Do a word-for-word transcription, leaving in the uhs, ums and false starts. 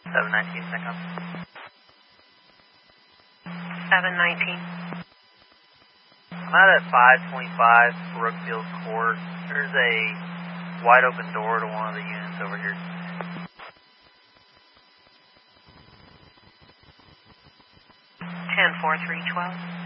seven nineteen, second. seven nineteen. I'm out at five twenty-five Brookfield Court. There's a wide open door to one of the units over here. ten four three twelve.